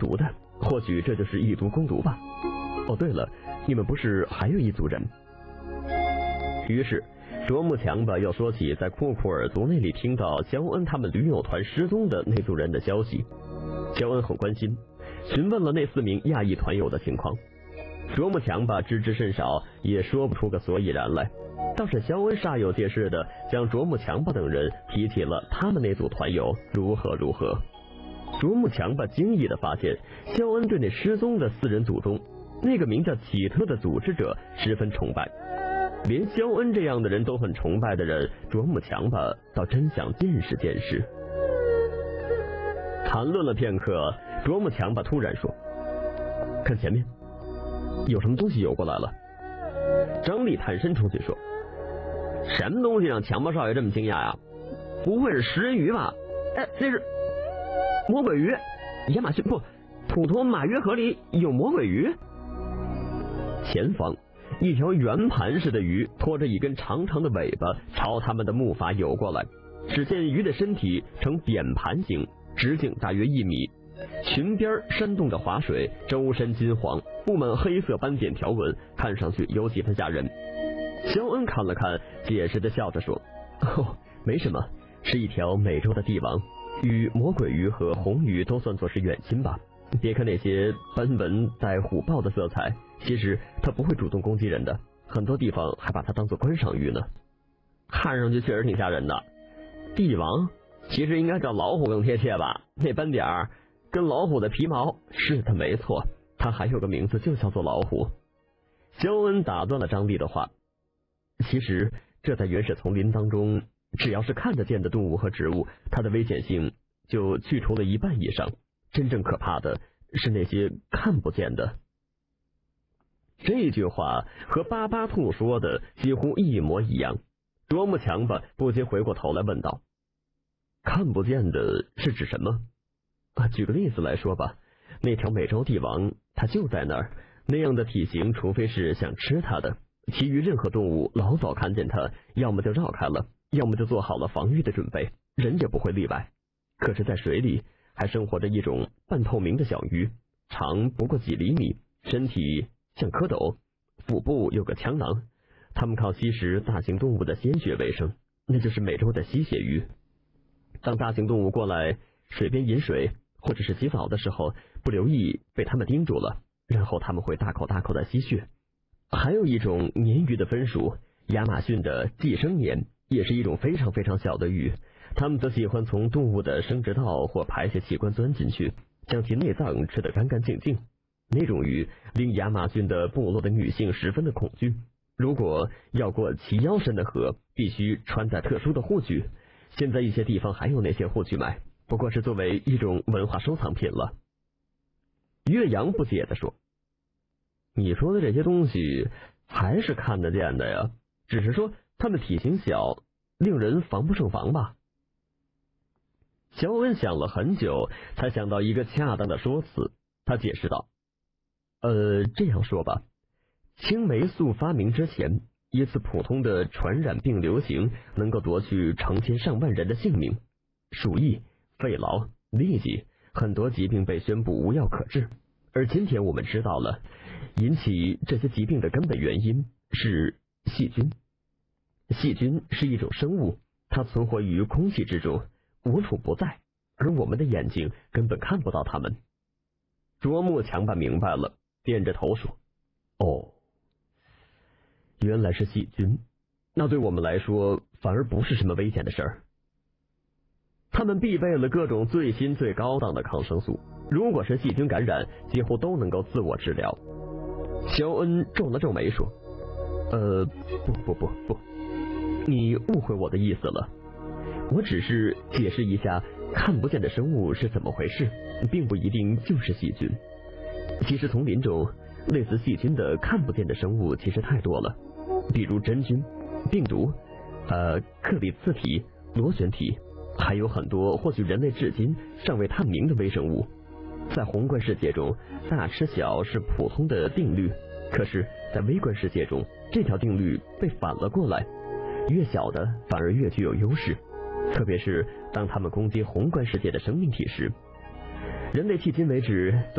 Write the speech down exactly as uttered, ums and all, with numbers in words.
毒的，或许这就是以毒攻毒吧。哦，对了，你们不是还有一组人？于是卓木强吧又说起在库库尔族那里听到肖恩他们驴友团失踪的那组人的消息。肖恩很关心，询问了那四名亚裔团友的情况。卓木强吧知之甚少，也说不出个所以然来。倒是肖恩煞有介事的将卓木强吧等人提起了他们那组团友如何如何。卓木强吧惊异的发现，肖恩对那失踪的四人组中那个名叫启特的组织者十分崇拜。连肖恩这样的人都很崇拜的人，卓木强吧倒真想见识见识。谈论了片刻，卓木强吧突然说：“看前面，有什么东西游过来了。”张力探身出去说：“什么东西让强巴少爷这么惊讶呀？不会是食人鱼吧？哎，那是魔鬼鱼！亚马逊不，普陀马约河里有魔鬼鱼。”前方一条圆盘似的鱼拖着一根长长的尾巴朝他们的木筏游过来，只见鱼的身体呈扁盘形，直径大约一米，裙边煽动着滑水，周身金黄，布满黑色斑点条纹，看上去有几分吓人。肖恩看了看，解释的笑着说：“哦，没什么，是一条美洲的帝王，与魔鬼鱼和红鱼都算作是远亲吧。别看那些斑纹带虎豹的色彩，其实它不会主动攻击人的，很多地方还把它当作观赏鱼呢。看上去确实挺吓人的。帝王其实应该叫老虎更贴切吧，那斑点儿跟老虎的皮毛。是的，没错，它还有个名字，就叫做老虎。”肖恩打断了张力的话：“其实这在原始丛林当中，只要是看得见的动物和植物，它的危险性就去除了一半以上。真正可怕的是那些看不见的。”这句话和巴巴兔说的几乎一模一样。卓木强吧不禁回过头来问道：“看不见的是指什么？”啊，举个例子来说吧，那条美洲帝王它就在那儿，那样的体型，除非是想吃它的，其余任何动物老早看见它，要么就绕开了，要么就做好了防御的准备，人也不会例外。可是在水里还生活着一种半透明的小鱼，长不过几厘米，身体像蝌蚪，腹部有个腔囊，它们靠吸食大型动物的鲜血为生，那就是美洲的吸血鱼。当大型动物过来水边饮水或者是洗澡的时候，不留意被它们盯住了，然后它们会大口大口的吸血。还有一种鲶鱼的分属，亚马逊的寄生鲶，也是一种非常非常小的鱼，它们则喜欢从动物的生殖道或排泄器官钻进去，将其内脏吃得干干净净。那种鱼令亚马逊的部落的女性十分的恐惧，如果要过齐腰深的河，必须穿戴特殊的护具。现在一些地方还有那些护具卖，不过是作为一种文化收藏品了。岳阳不解地说：“你说的这些东西还是看得见的呀，只是说它们体型小，令人防不胜防吧。”肖恩想了很久，才想到一个恰当的说辞，他解释道：“呃，这样说吧，青霉素发明之前，一次普通的传染病流行能够夺去成千上万人的性命，鼠疫、肺痨、痢疾，很多疾病被宣布无药可治。而今天我们知道了，引起这些疾病的根本原因是细菌。细菌是一种生物，它存活于空气之中，无处不在，而我们的眼睛根本看不到它们。”卓木强吧明白了，点着头说：“哦，原来是细菌，那对我们来说反而不是什么危险的事儿。他们必备了各种最新最高档的抗生素，如果是细菌感染，几乎都能够自我治疗。”肖恩皱了皱眉说：“呃，不不不不，你误会我的意思了。我只是解释一下看不见的生物是怎么回事，并不一定就是细菌。其实丛林中类似细菌的看不见的生物其实太多了，比如真菌、病毒、呃克里次体、螺旋体，还有很多或许人类至今尚未探明的微生物。在宏观世界中，大吃小是普通的定律，可是在微观世界中，这条定律被反了过来，越小的反而越具有优势，特别是当他们攻击宏观世界的生命体时。人类迄今为止